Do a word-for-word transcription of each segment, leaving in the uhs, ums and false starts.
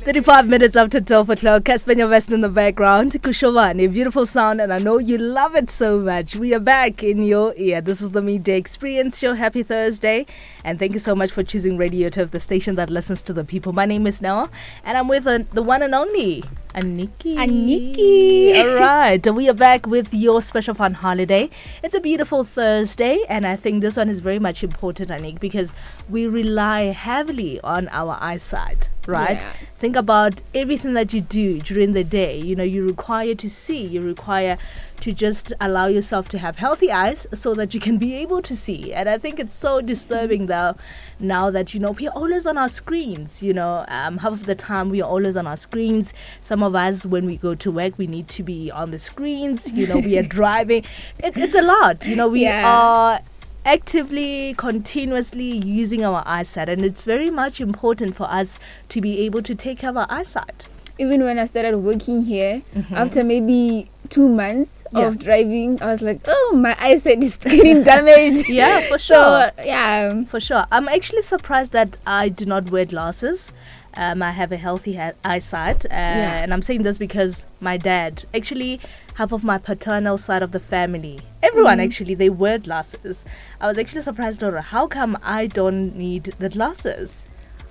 thirty-five minutes after twelve o'clock. Casper West in the background. Kushovani, beautiful sound, and I know you love it so much. We are back in your ear. This is the Midday Experience Show. Happy Thursday. And thank you so much for choosing Radio Turf, the station that listens to the people. My name is Noah, and I'm with uh, the one and only Aniki. Aniki. All right. We are back with your special fun holiday. It's a beautiful Thursday, and I think this one is very much important, Anik, because we rely heavily on our eyesight. Right? Yes. Think about everything that you do during the day. You know, you require to see, you require to just allow yourself to have healthy eyes so that you can be able to see. And I think it's so disturbing though, now that, you know, we're always on our screens, you know, um, half of the time we are always on our screens. Some of us, when we go to work, we need to be on the screens, you know, we are driving. It, it's a lot, you know, we Yeah. are actively, continuously using our eyesight, and it's very much important for us to be able to take care of our eyesight. Even when I started working here, Mhm. after maybe two months Yeah. of driving, I was like, oh, my eyesight is getting damaged. Yeah, for sure. So, yeah. For sure. I'm actually surprised that I do not wear glasses. Um, I have a healthy ha- eyesight, uh, Yeah. and I'm saying this because my dad, actually half of my paternal side of the family, everyone Mhm. actually, they wear glasses. I was actually surprised, Laura, how come I don't need the glasses?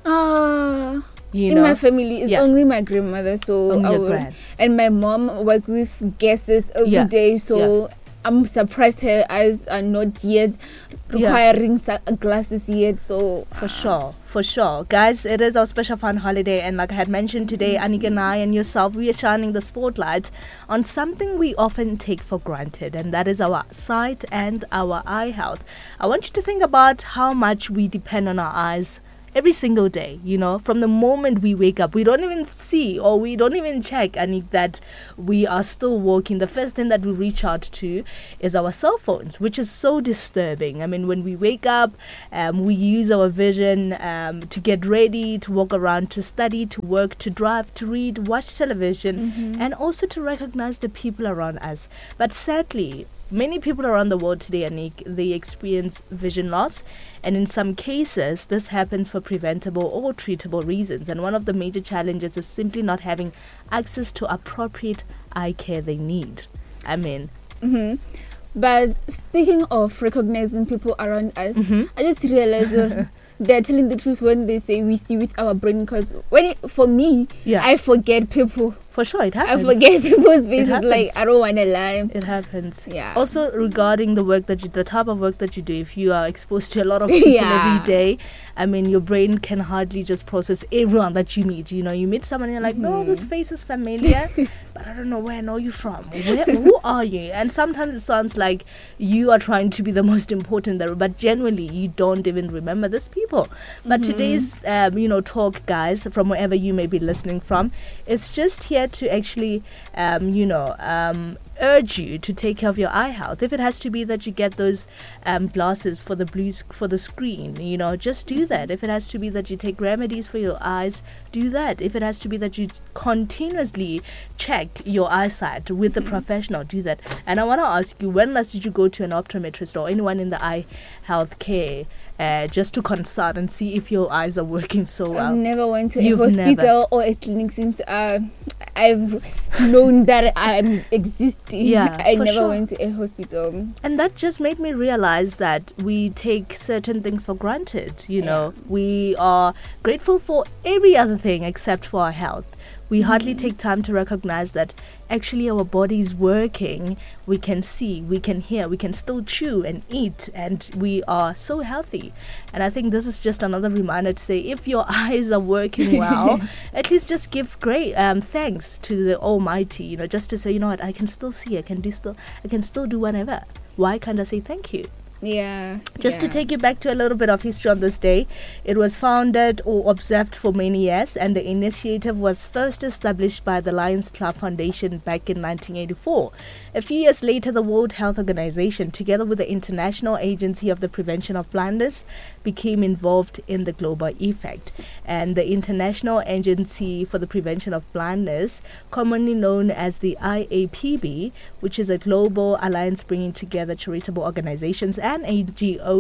Uh, You in know, my family, it's Yeah. only my grandmother. So Only I your will- grand. And my mom work with gases every day. Yeah. So I'm surprised her eyes are not yet Yeah. requiring sa- glasses yet. So For sure, for sure. Guys, it is our special fun holiday, and like I had mentioned today, Anika and I and yourself, we are shining the spotlight on something we often take for granted, and that is our sight and our eye health. I want you to think about how much we depend on our eyes every single day, you know, from the moment we wake up. We don't even see, or we don't even check, Anik, that we are still walking. The first thing that we reach out to is our cell phones, which is so disturbing. I mean, when we wake up, um, we use our vision um, to get ready, to walk around, to study, to work, to drive, to read, watch television, Mhm. and also to recognize the people around us. But sadly, many people around the world today, Anik, they experience vision loss, and in some cases, this happens for preventable or treatable reasons. And one of the major challenges is simply not having access to appropriate eye care they need. I mean, hmm But speaking of recognizing people around us, Mhm. I just realized uh, they're telling the truth when they say we see with our brain. Because when it, for me, Yeah. I forget people. for sure, it I happens. forget people's faces. happens. Like I don't want to lie. It happens. Yeah. Also, regarding the work that you, the type of work that you do, if you are exposed to a lot of people Yeah. every day, I mean, your brain can hardly just process everyone that you meet. You know, you meet someone and you're like, no, this face is familiar, but I don't know where I know you from. Where, who are you? And sometimes it sounds like you are trying to be the most important there, but genuinely you don't even remember these people. But today's, um, you know, talk, guys, from wherever you may be listening from, it's just here to actually, um, you know, um, urge you to take care of your eye health. If it has to be that you get those um, glasses for the blue sc- for the screen, you know, just do that. If it has to be that you take remedies for your eyes, do that. If it has to be that you continuously check your eyesight with a professional, do that. And I want to ask you, when last did you go to an optometrist or anyone in the eye health care uh, just to consult and see if your eyes are working so well? I've never went to You've a hospital or a clinic since uh, I've known that I'm existing. Yeah, I for never sure. went to a hospital. And that just made me realize that we take certain things for granted. You know, we are grateful for every other thing except for our health. We hardly take time to recognize that actually our body is working. We can see, we can hear, we can still chew and eat, and we are so healthy. And I think this is just another reminder to say, if your eyes are working well, at least just give great um, thanks to the Almighty. You know, just to say, you know what, I can still see, I can do still, I can still do whatever. Why can't I say thank you? Yeah. Just to yeah. take you back to a little bit of history on this day, it was founded or observed for many years, and the initiative was first established by the Lions Club Foundation back in nineteen eighty-four. A few years later, the World Health Organization, together with the International Agency of the Prevention of Blindness, became involved in the global effect. And the International Agency for the Prevention of Blindness, commonly known as the I A P B, which is a global alliance bringing together charitable organizations and N G Os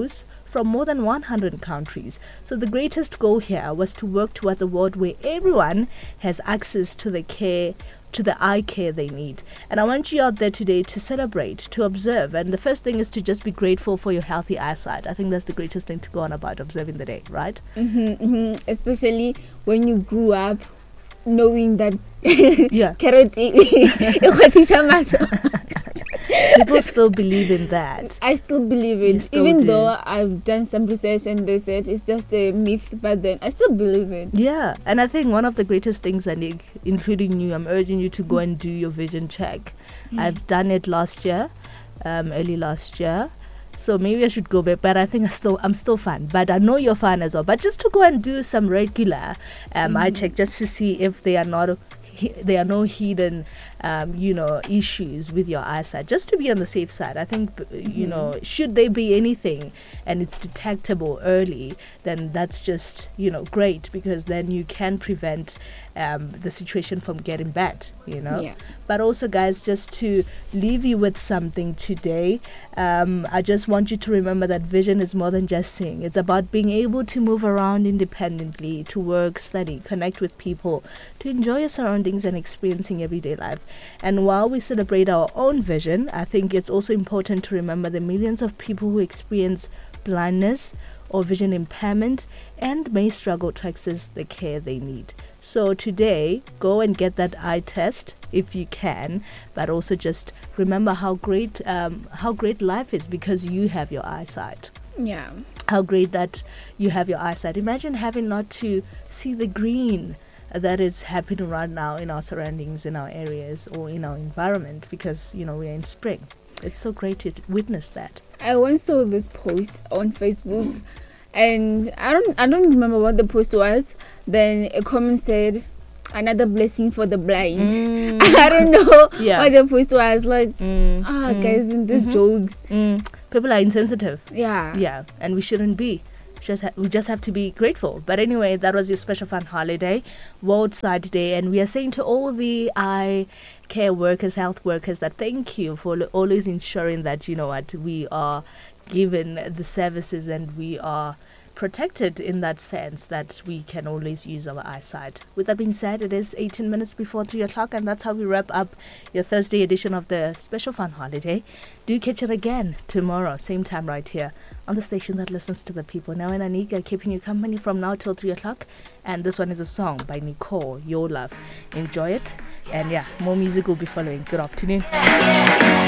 from more than one hundred countries. So the greatest goal here was to work towards a world where everyone has access to the care to the eye care they need. And I want you out there today to celebrate, to observe. And the first thing is to just be grateful for your healthy eyesight. I think that's the greatest thing to go on about, observing the day, right? Mm-hmm, mm-hmm. Especially when you grew up knowing that yeah. carrot people still believe in that. I still believe it, even do. though I've done some research and they said it's just a myth, but then I still believe it. Yeah, and I think one of the greatest things, Anik, including you, I'm urging you to go and do your vision check. Mm. I've done it last year, um, early last year. So maybe I should go back, but I think I still, I'm still fine. But I know you're fine as well. But just to go and do some regular um, mm. eye check, just to see if they are not, he, there are no hidden, um, you know, issues with your eyesight. Just to be on the safe side. I think, mm-hmm. you know, should there be anything and it's detectable early, then that's just, you know, great, because then you can prevent um, the situation from getting bad, you know. Yeah. But also, guys, just to leave you with something today, um, I just want you to remember that vision is more than just seeing. It's about being able to move around independently, to work, study, connect with people, to enjoy your surroundings and experiencing everyday life. And while we celebrate our own vision, I think it's also important to remember the millions of people who experience blindness or vision impairment and may struggle to access the care they need. So today, go and get that eye test if you can, but also just remember how great um, how great life is because you have your eyesight. Yeah. How great that you have your eyesight. Imagine having not to see the green that is happening right now in our surroundings, in our areas, or in our environment, because, you know, we're in spring. It's so great to witness that. I once saw this post on Facebook, and I don't I don't remember what the post was. Then a comment said, "Another blessing for the blind." Mm. I don't know yeah. what the post was. Like, mm. ah, mm. guys, in these mm-hmm. jokes. Mm. People are insensitive. Yeah. Yeah, and we shouldn't be. Just ha- we just have to be grateful. But anyway, that was your special fun holiday, World Sight Day, and we are saying to all the eye care workers, health workers, that thank you for lo- always ensuring that, you know what, we are given the services and we are protected in that sense that we can always use our eyesight. With that being said, it is eighteen minutes before three o'clock, and that's how we wrap up your Thursday edition of the special fun holiday. Do catch it again tomorrow, same time right here on the station that listens to the people. Now and Anika keeping you company from now till three o'clock, and this one is a song by Nicole, Your Love. Enjoy it, and yeah, more music will be following. Good afternoon.